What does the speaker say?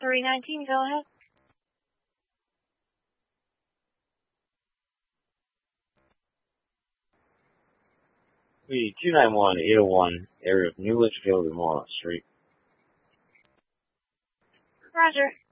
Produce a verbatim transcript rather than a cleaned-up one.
three nineteen, go ahead. Speed two nine one, eight oh one, area of New Litchfield and Walnut Street. Roger.